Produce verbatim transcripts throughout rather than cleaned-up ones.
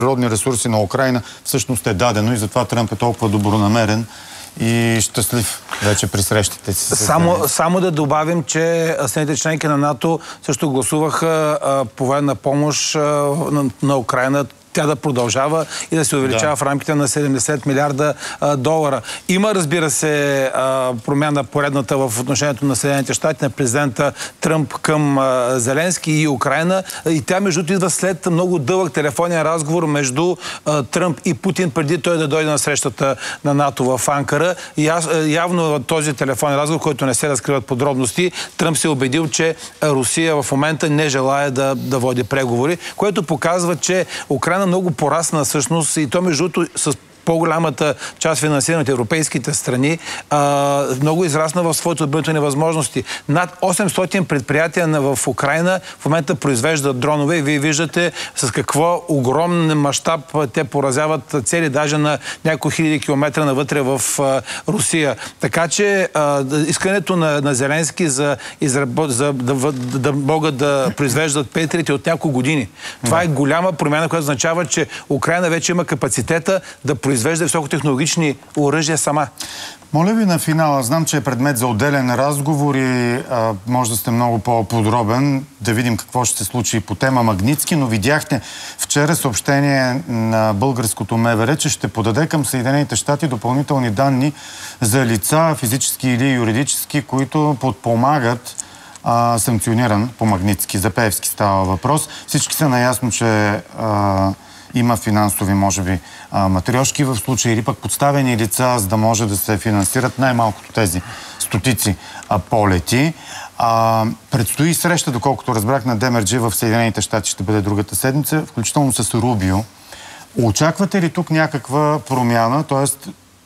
природни ресурси на Украйна всъщност е дадено и затова Тръмп е толкова добронамерен и щастлив вече при срещите си. Само, само да добавим, че страните членки на НАТО също гласуваха а, по военна помощ а, на, на Украйна. Тя да продължава и да се увеличава да. в рамките на седемдесет милиарда а, долара. Има, разбира се, а, промяна поредната в отношението на Съединените щати, на президента Тръмп към а, Зеленски и Украйна. И тя, между другото, идва след много дълъг телефонен разговор между а, Тръмп и Путин, преди той да дойде на срещата на НАТО в Анкара. И аз, явно този телефонен разговор, който не се разкриват подробности, Тръмп се е убедил, че Русия в момента не желае да, да води преговори, което показва, че Украйна много порасна всъщност и то между другото с по-голямата част финансирана от европейските страни, а, много израсна в своите отбранителни възможности. Над осемстотин предприятия в Украйна в момента произвеждат дронове и вие виждате с какво огромен мащаб те поразяват цели, даже на няколко хиляди километра навътре в а, Русия. Така че а, искането на, на Зеленски за, изработ... за да, да, да могат да произвеждат петрите от няколко години. Това да. е голяма промяна, която означава, че Украйна вече има капацитета да произвежда високотехнологични оръжия сама. Моля ви на финала, знам, че е предмет за отделен разговор и а, може да сте много по-подробен, да видим какво ще се случи по тема Магнитски, но видяхте вчера съобщение на българското МВР, че ще подаде към Съединените щати допълнителни данни за лица, физически или юридически, които подпомагат а, санкциониран по Магнитски. За Пеевски става въпрос. Всички са наясно, че а, има финансови, може би, матрьошки в случая или пък подставени лица, за да може да се финансират най-малкото тези стотици а, полети. А, предстои среща, доколкото разбрах, на Демерджи в Съединените щати, ще бъде другата седмица, включително с Рубио. Очаквате ли тук някаква промяна, т.е.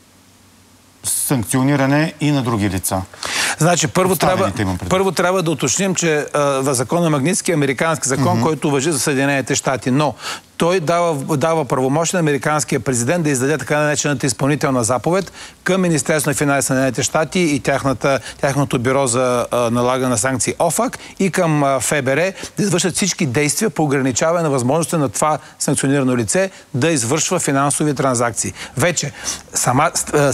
санкциониране и на други лица? Значи, първо трябва, първо трябва да уточним, че в закона Магнитски е американски закон, mm-hmm. който важи за Съединените щати, но той дава, дава правомощие на американския президент да издаде така наречената изпълнителна заповед към Министерството на финанси на Съединените щати и тяхната, тяхното бюро за а, налагане на санкции ОФАК и към а, ФБР да извършат всички действия по ограничаване на възможността на това санкционирано лице да извършва финансови транзакции. Вече сама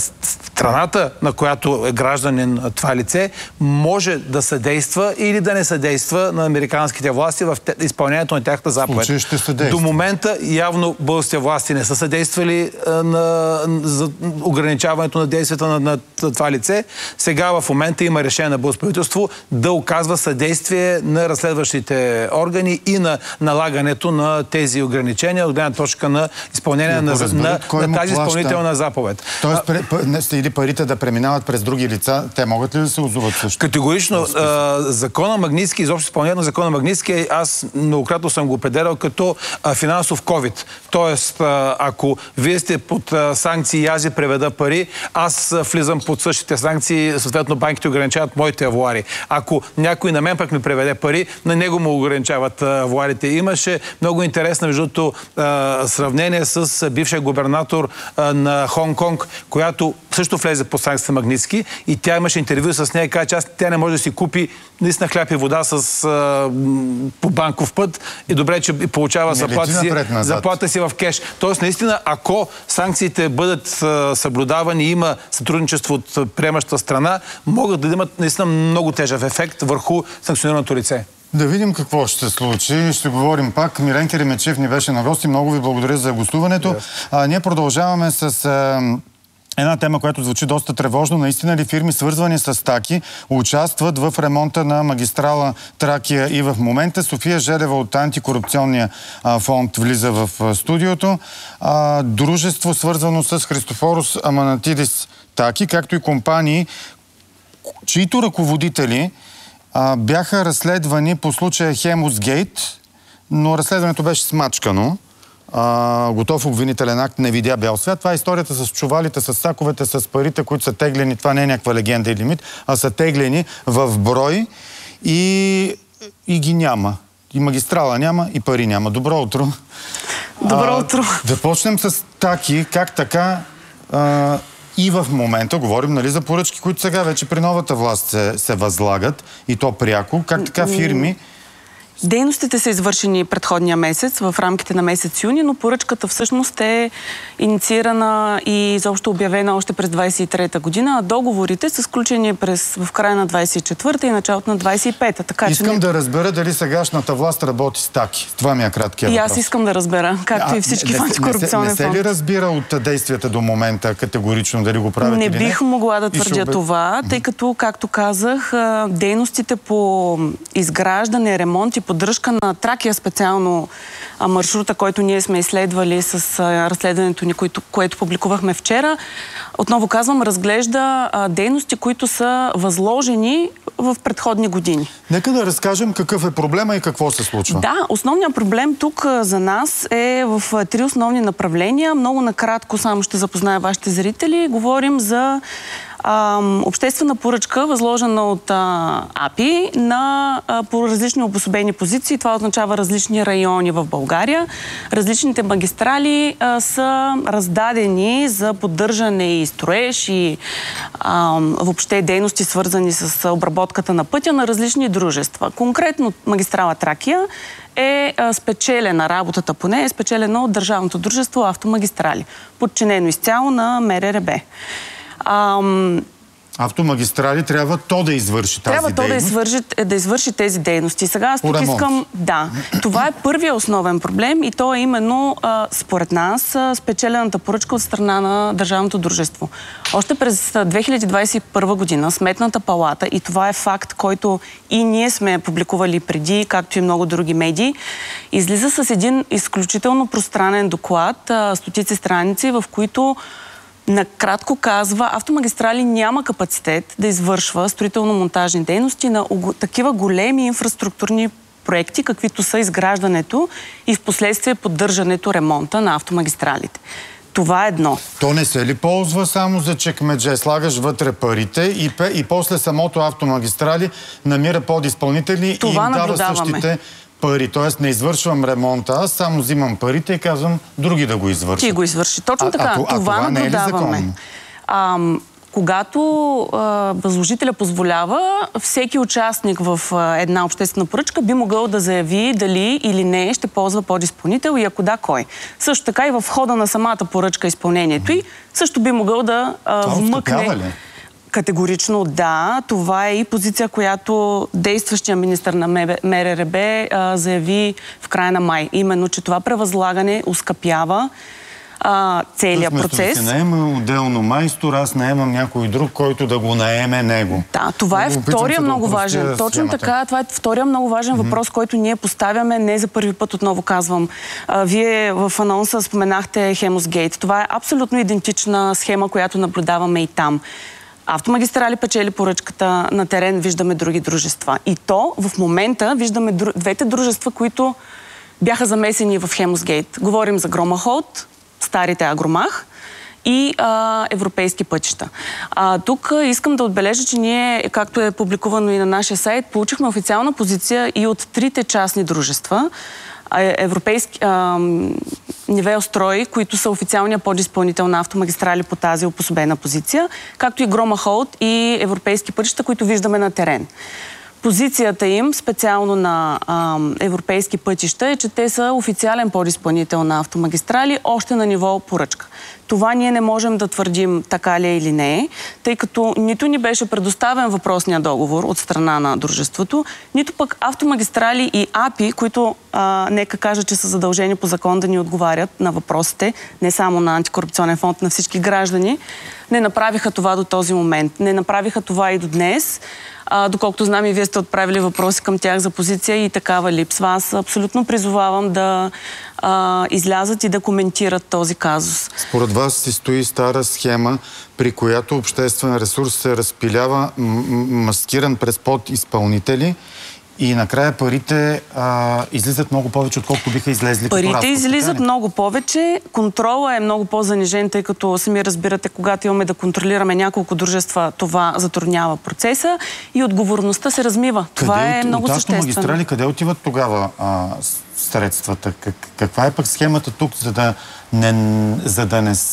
страната, на която е гражданин това лице, може да съдейства или да не съдейства на американските власти в изпълнението на тяхната заповед. До момента явно българските власти не са съдействали а, на, за ограничаването на действията на, на това лице. Сега в момента има решение на българското правителство да оказва съдействие на разследващите органи и на налагането на тези ограничения от гледна точка на изпълнение на, на, на тази изпълнителна заповед. Тоест, а, или парите да преминават през други лица, те могат ли да се озоват също? Категорично. А, закона Магнитски, изобщо изпълнението на закона Магнитски, аз многократно съм го определял като а, финансов ковид. Тоест, а, ако вие сте под а, санкции и аз ви преведа пари, аз а, влизам под същите санкции, съответно банките ограничават моите авуари. Ако някой на мен пък ми преведе пари, на него му ограничават а, авуарите. Имаше много интересно, между другото, сравнение с бившия губернатор а, на Хонг-Конг, която също влезе по санкцията Магнитски и тя имаше интервю с нея и каза, че аз, тя не може да си купи наистина хляб и вода с, а, по банков път и добре, че получава заплата си, заплата си в кеш. Тоест, наистина, ако санкциите бъдат а, съблюдавани и има сътрудничество от приемаща страна, могат да имат наистина много тежък ефект върху санкционираното лице. Да видим какво ще се случи. Ще говорим пак. Милен Керемечев ни беше на гости. Много ви благодаря за гостуването. Yes. А, ние продължаваме с а, една тема, която звучи доста тревожно. Наистина ли фирми, свързвани с Таки, участват в ремонта на магистрала Тракия и в момента? София Желева от антикорупционния а, фонд влиза в а, студиото. А, дружество, свързано с Христофорос Аманатидис Таки, както и компании, чието ръководители а, бяха разследвани по случая Хемусгейт, но разследването беше смачкано. А, готов обвинителен акт, не видя бял свят. Това е историята с чувалите, с саковете, с парите, които са теглени. Това не е някаква легенда или мит, а са теглени в брой и, и ги няма. И магистрала няма, и пари няма. Добро утро. Добро утро. А, да почнем с Таки. Как така а, и в момента, говорим, нали, за поръчки, които сега вече при новата власт се, се възлагат, и то пряко. Как така фирми Дейностите са извършени предходния месец, в рамките на месец юни, но поръчката всъщност е инициирана и изобщо обявена още през двадесет и трета година, а договорите са сключени през, в края на двадесет и четвърта и началото на двадесет и пета. Така, искам че не... да разбера дали сегашната власт работи с таки. Това ми е краткия въпрос. И аз искам да разбера, както а, и всички не, в антикорупционен не се, фонд. Не се ли разбира от действията до момента категорично дали го правят не или не? Не бих могла да твърдя обе... това, тъй като, както казах, дейностите по изграждане, ремонт и поддръжка на Тракия, специално маршрута, който ние сме изследвали с разследването ни, което, което публикувахме вчера, отново казвам, разглежда дейности, които са възложени в предходни години. Нека да разкажем какъв е проблема и какво се случва. Да, основният проблем тук за нас е в три основни направления. Много накратко само ще запозная вашите зрители. Говорим за а, обществена поръчка, възложена от а, АПИ на, а, по различни обособени позиции. Това означава различни райони в България. Различните магистрали а, са раздадени за поддържане и строеж и а, въобще дейности, свързани с обработката на пътя на различни дружества. Конкретно магистрала Тракия е спечелена, работата по нея е спечелена от Държавното дружество Автомагистрали, подчинено изцяло на МРРБ. Ам... Автомагистрали трябва то да извърши тази трябва дейност. Трябва то да извърши, да извърши тези дейности. Сега аз тук искам... Да, това е първият основен проблем и то е именно, а, според нас, а, спечелената поръчка от страна на Държавното дружество. Още през две хиляди двадесет и първа година Сметната палата, и това е факт, който и ние сме публикували преди, както и много други медии, излиза с един изключително пространен доклад, а, стотици страници, в които накратко казва, Автомагистрали няма капацитет да извършва строително-монтажни дейности на такива големи инфраструктурни проекти, каквито са изграждането и в последствие поддържането, ремонта на автомагистралите. Това е едно. То не се ли ползва само за чекмедже? Слагаш вътре парите и, пе, и после самото Автомагистрали намира подизпълнители и им дава същите пари. Тоест не извършвам ремонта, аз само взимам парите и казвам други да го извършат. Ти го извърши. Точно а, така. А, а, това това наблюдаваме. Не е ли а, когато а, възложителя позволява, всеки участник в а, една обществена поръчка би могъл да заяви дали или не ще ползва подизпълнител и ако да, кой. Също така и в хода на самата поръчка изпълнението й също би могъл да а, вмъкне... Категорично да. Това е и позиция, която действащия министър на МРРБ а, заяви в края на май. Именно, че това превъзлагане ускъпява а, целият процес. Да се наема отделно майстор, аз наемам някой друг, който да го наеме него. Да, това е втория много важен. Точно така, това е втория много важен mm-hmm. въпрос, който ние поставяме не за първи път, отново казвам. А, вие в анонса споменахте Хемосгейт. Това е абсолютно идентична схема, която наблюдаваме и там. Автомагистрали печели поръчката, на терен виждаме други дружества. И то в момента виждаме дру... двете дружества, които бяха замесени в Хемосгейт. Говорим за Громахолд, старите Агромах и а, европейски пътища. А, тук искам да отбележа, че ние, както е публикувано и на нашия сайт, получихме официална позиция и от трите частни дружества, европейски а, Нивеострой, които са официалния подизпълнител на Автомагистрали по тази обособена позиция, както и Громахолд и европейски пътища, които виждаме на терен. Позицията им, специално на а, европейски пътища, е, че те са официален подизпълнител на Автомагистрали, още на ниво поръчка. Това ние не можем да твърдим така ли е или не, тъй като нито ни беше предоставен въпросния договор от страна на дружеството, нито пък Автомагистрали и АПИ, които, а, нека кажа, че са задължени по закон да ни отговарят на въпросите, не само на Антикорупционен фонд, на всички граждани, не направиха това до този момент. Не направиха това и до днес. А, доколкото знам и вие сте отправили въпроси към тях за позиция и такава липсва. Аз абсолютно призовавам да а, излязат и да коментират този казус. Според вас си стои стара схема, при която обществен ресурс се разпилява маскиран през подизпълнители и накрая парите а, излизат много повече, отколкото биха излезли като разход. Парите излизат много повече. Контрола е много по-занижен, тъй като сами разбирате, когато имаме да контролираме няколко дружества, това затруднява процеса и отговорността се размива. Къде това е от, много от съществено. Автомагистрали, къде отиват тогава а, средствата? Как, каква е пък схемата тук, за да не, за да не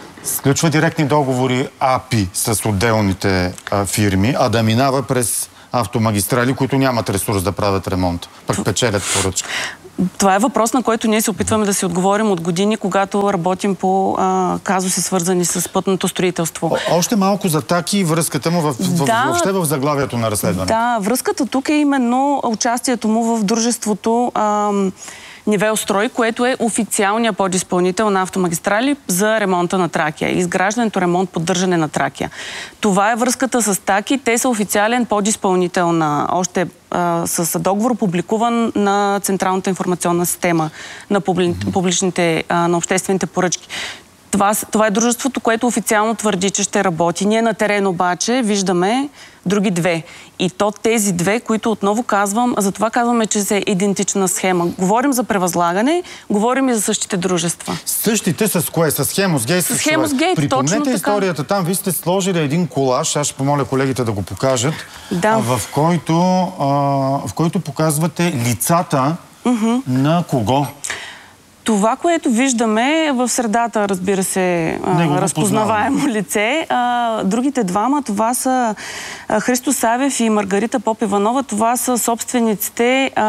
сключва директни договори АПИ с отделните а, фирми, а да минава през Автомагистрали, които нямат ресурс да правят ремонт, пък печелят поръчка? Това е въпрос, на който ние се опитваме да си отговорим от години, когато работим по а, казуси, свързани с пътното строителство. О, още малко за Таки и връзката му в, в, да, въобще в заглавието на разследването. Да, връзката тук е именно участието му в дружеството а, Нивелстрой, което е официалният подизпълнител на Автомагистрали за ремонта на Тракия. Изграждането, ремонт, поддържане на Тракия. Това е връзката с Таки. Те са официален подизпълнител на още а, с договор, публикуван на Централната информационна система на публи, публичните, а, на обществените поръчки. Това, това е дружеството, което официално твърди, че ще работи. Ние на терен обаче виждаме други две. И то тези две, които отново казвам, затова казваме, че са идентична схема. Говорим за превъзлагане, говорим и за същите дружества. Същите с кое? С Хемосгейт? С Хемосгейт, точно така. Припомнете историята там. Вие сте сложили един колаж, аз ще помоля колегите да го покажат, да. в, който, а, в който показвате лицата mm-hmm. на кого? Това, което виждаме в средата, разбира се, разпознаваемо лице. А, другите двама, това са Христо Савев и Маргарита Попиванова. Това са собствениците а,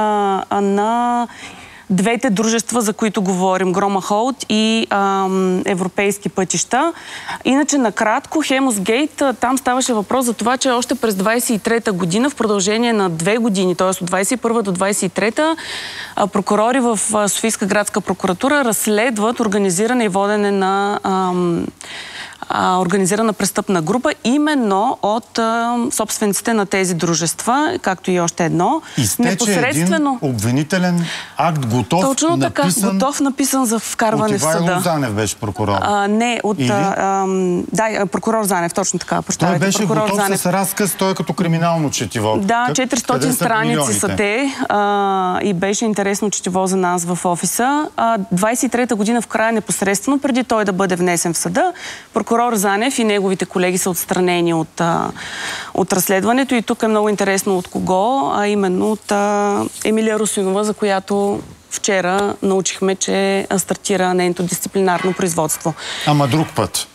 на двете дружества, за които говорим, Грома Холд и а, Европейски пътища. Иначе, накратко, Хемосгейт, там ставаше въпрос за това, че още през двайсет и трета година, в продължение на две години, т.е. от двайсет и първа до двайсет и трета, прокурори в Софийска градска прокуратура разследват организиране и водене на ам, а, организирана престъпна група, именно от а, собствениците на тези дружества, както и още едно. Изтече непосредствено един обвинителен акт, готов, точно така, написан... готов, написан за вкарване в съда. От Ивайло Занев беше прокурор. А, не, от... А, а, да, прокурор Занев, точно така. Той беше прокурор готов Занев. с разказ, той е като криминално четиво. Да, четиристотин страници са те а, и беше интересно четиво за нас в офиса. А, двайсет и трета година в края непосредствено, преди той да бъде внесен в съда, прокурор Занев и неговите колеги са отстранени от, а, от разследването и тук е много интересно от кого, а именно от а, Емилия Русинова, за която вчера научихме, че стартира нейното дисциплинарно производство. Ама друг път.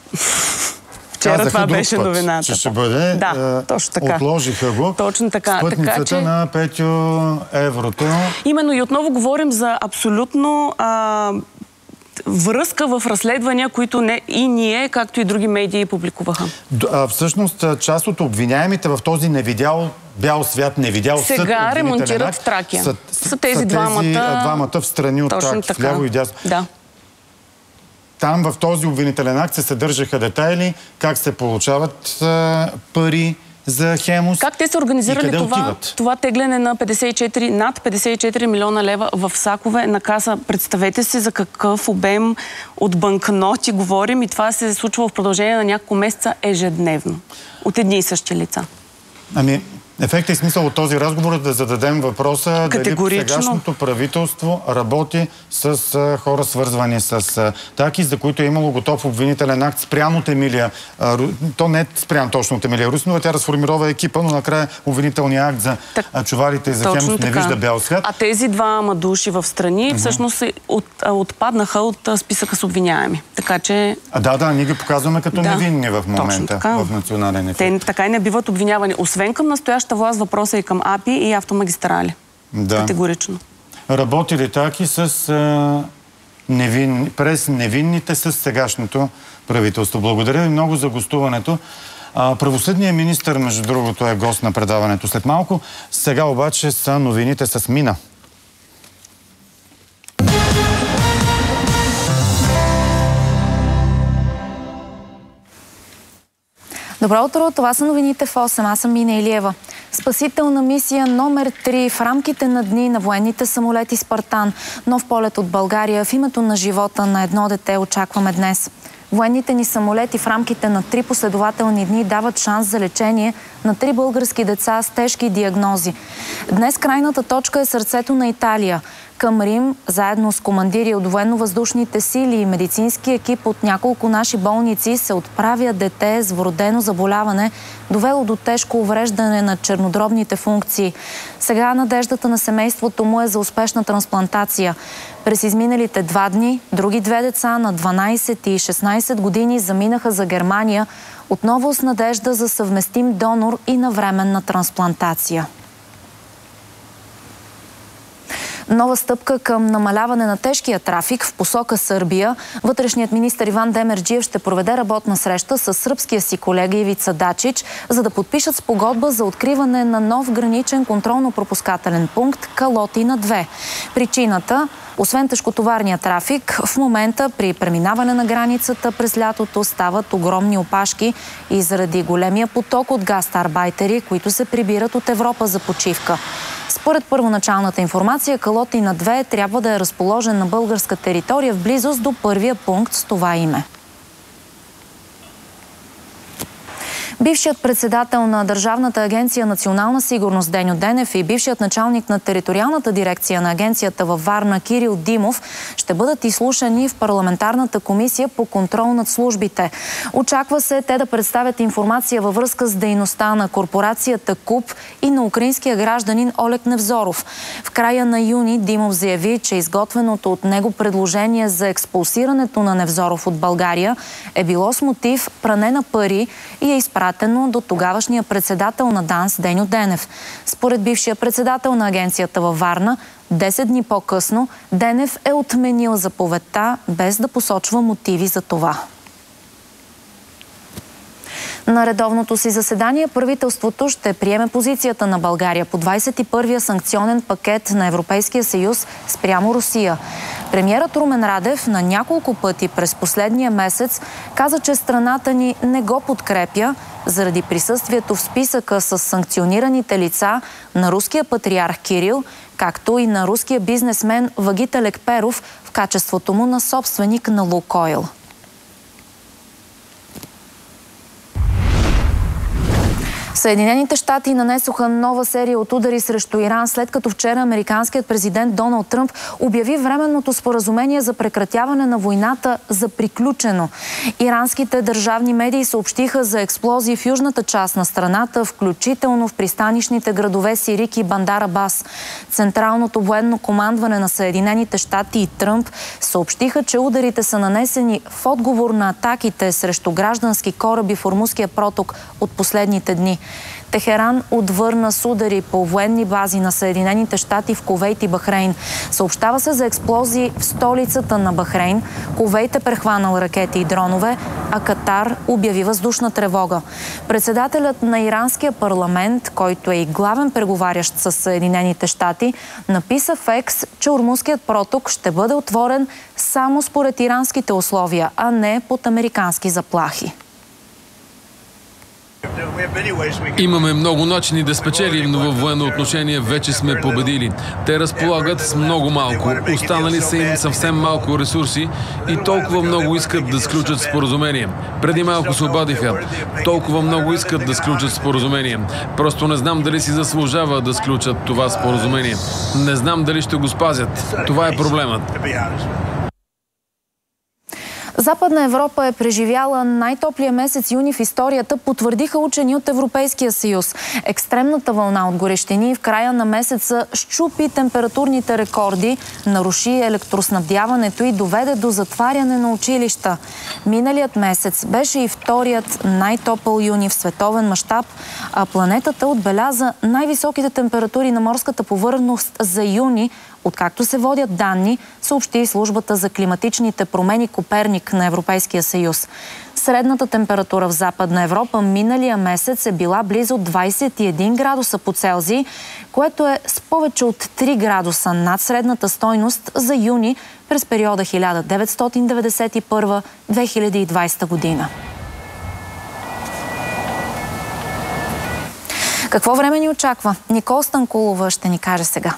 Вчера Казаха това беше път, новината. че ще бъде. Да, точно така. Отложиха го. Точно така. Спътницата така, че... на Петю Еврото. Именно и отново говорим за абсолютно а, връзка в разследвания, които не и ние, както и други медии публикуваха. А, всъщност, част от обвиняемите в този невидял бял свят, невидял съд, сега ремонтират в Тракия. Са, са тези, са двамата... тези двамата в страни от Тракия, вляво и дясно. Да. Там в този обвинителен акт се съдържаха детайли, как се получават а, пари за Хемус. Как те са организирали това, това тегляне на петдесет и четири, над петдесет и четири милиона лева в сакове на каса? Представете си за какъв обем от банкноти говорим и това се случва в продължение на няколко месеца ежедневно. От едни и същи лица. Ами, ефектът и смисъл от този разговор е да зададем въпроса дали сегашното правителство работи с а, хора свързвани с а, Таки, за които е имало готов обвинителен акт спрямо от Емилия. А, то не е спрямо точно от Емилия Русинова, тя разформирова екипа, но накрая обвинителният акт за так, а, чуварите и за Хемус не вижда бял свят. А тези двама души в страни uh-huh. всъщност от, а, отпаднаха от а, списъка с обвиняеми. Така че... А, да, да, ние ги показваме като да, невинни в момента в национален ефект. Те така и не биват обвинявани. Освен към настоящата власт, въпроса и към АПИ и Автомагистрали. Да. Категорично. Работи ли Таки с, а, невин, през невинните с сегашното правителство? Благодаря ви много за гостуването. А, правосъдният министър, между другото, е гост на предаването след малко. Сега обаче са новините с Мина. Добро утро, това са новините в осем. Аз съм Мина Илиева. Спасителна мисия номер три в рамките на дни на военните самолети Спартан. Нов полет от България в името на живота на едно дете очакваме днес. Военните ни самолети в рамките на три последователни дни дават шанс за лечение на три български деца с тежки диагнози. Днес крайната точка е сърцето на Италия. към Рим, заедно с командири от военно-въздушните сили и медицински екип от няколко наши болници, се отправя дете с вродено заболяване, довело до тежко увреждане на чернодробните функции. Сега надеждата на семейството му е за успешна трансплантация. През изминалите два дни други две деца на дванайсет и шестнайсет години заминаха за Германия, отново с надежда за съвместим донор и навременна трансплантация. Нова стъпка към намаляване на тежкия трафик в посока Сърбия. Вътрешният министър Иван Демерджиев ще проведе работна среща с сръбския си колега Ивица Дачич, за да подпишат спогодба за откриване на нов граничен контролно-пропускателен пункт Калотина две. Причината – освен тежкотоварния трафик, в момента при преминаване на границата през лятото стават огромни опашки и заради големия поток от гастарбайтери, които се прибират от Европа за почивка. Според първоначалната информация, Калотина две трябва да е разположен на българска територия в близост до първия пункт с това име. Бившият председател на Държавната агенция Национална сигурност Деньо Денев и бившият началник на териториалната дирекция на агенцията във Варна Кирил Димов ще бъдат изслушани в парламентарната комисия по контрол над службите. Очаква се те да представят информация във връзка с дейността на корпорацията КУП и на украинския гражданин Олег Невзоров. В края на юни Димов заяви, че изготвеното от него предложение за експулсирането на Невзоров от България е било с мотив пране на пари и е изпратено до тогавашния председател на ДАНС Деньо Денев. Според бившия председател на агенцията във Варна, десет дни по-късно Денев е отменил заповедта, без да посочва мотиви за това. На редовното си заседание правителството ще приеме позицията на България по двайсет и първия санкционен пакет на Европейския съюз спрямо Русия. Премиерът Румен Радев на няколко пъти през последния месец каза, че страната ни не го подкрепя заради присъствието в списъка с санкционираните лица на руския патриарх Кирил, както и на руския бизнесмен Вагита Лекперов в качеството му на собственик на Лукойл. Съединените щати нанесоха нова серия от удари срещу Иран, след като вчера американският президент Доналд Тръмп обяви временното споразумение за прекратяване на войната за приключено. Иранските държавни медии съобщиха за експлозии в южната част на страната, включително в пристанищните градове Сирик и Бандар Абас. Централното военно командване на Съединените щати и Тръмп съобщиха, че ударите са нанесени в отговор на атаките срещу граждански кораби в Ормузския проток от последните дни. Техеран отвърна с удари по военни бази на Съединените щати в Кувейт и Бахрейн. Съобщава се за експлозии в столицата на Бахрейн. Кувейт е прехванал ракети и дронове, а Катар обяви въздушна тревога. Председателят на иранския парламент, който е и главен преговарящ с Съединените щати, написа в Екс, че Ормузският проток ще бъде отворен само според иранските условия, а не под американски заплахи. Имаме много начини да спечелим, но във военно отношение вече сме победили. Те разполагат с много малко. Останали са им съвсем малко ресурси и толкова много искат да сключат споразумение. Преди малко се обадиха. Толкова много искат да сключат споразумение. Просто не знам дали си заслужава да сключат това споразумение. Не знам дали ще го спазят. Това е проблемът. Западна Европа е преживяла най-топлия месец юни в историята, потвърдиха учени от Европейския съюз. Екстремната вълна от горещини в края на месеца счупи температурните рекорди, наруши електроснабдяването и доведе до затваряне на училища. Миналият месец беше и вторият най-топъл юни в световен мащаб, а планетата отбеляза най-високите температури на морската повърхност за юни, откакто се водят данни, съобщи службата за климатичните промени Коперник на Европейския съюз. Средната температура в Западна Европа миналия месец е била близо двайсет и един градуса по Целзий, което е с повече от три градуса над средната стойност за юни през периода хиляда деветстотин деветдесет и първа - две хиляди и двайсета година. Какво време ни очаква? Никол Станкулова ще ни каже сега.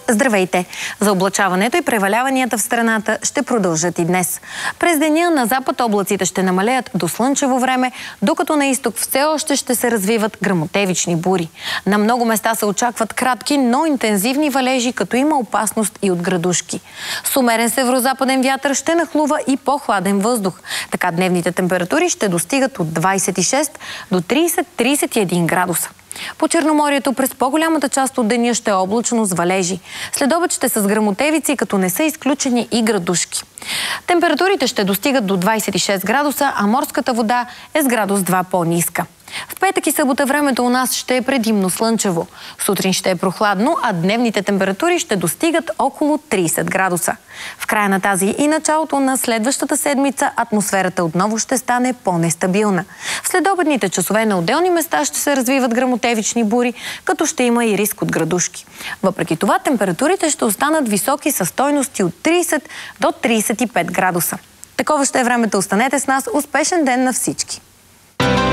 Здравейте! Заоблачаването и преваляванията в страната ще продължат и днес. През деня на запад облаците ще намалеят до слънчево време, докато на изток все още ще се развиват гръмотевични бури. На много места се очакват кратки, но интензивни валежи, като има опасност и от градушки. С умерен северозападен вятър ще нахлува и по-хладен въздух. Така дневните температури ще достигат от двадесет и шест до тридесет до тридесет и един градуса. По Черноморието през по-голямата част от деня ще е облачно с валежи. След обед ще са с гръмотевици, като не са изключени и градушки. Температурите ще достигат до двадесет и шест градуса, а морската вода е с градус два по-ниска. В петък и събота времето у нас ще е предимно слънчево. Сутрин ще е прохладно, а дневните температури ще достигат около тридесет градуса. В края на тази и началото на следващата седмица атмосферата отново ще стане по-нестабилна. В следобедните часове на отделни места ще се развиват гръмотевични бури, като ще има и риск от градушки. Въпреки това, температурите ще останат високи със стойности от тридесет до тридесет и пет градуса. Такова ще е времето. Останете с нас. Успешен ден на всички!